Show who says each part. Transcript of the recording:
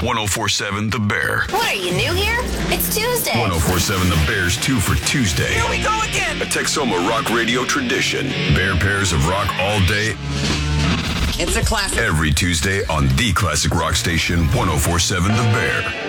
Speaker 1: 1047 The Bear.
Speaker 2: What, are you new here? It's Tuesday.
Speaker 1: 1047 The Bear's 2 for Tuesday.
Speaker 3: Here we go again.
Speaker 1: A Texoma rock radio tradition. Bear pairs of rock all day.
Speaker 3: It's a classic.
Speaker 1: Every Tuesday on the classic rock station, 1047 The Bear.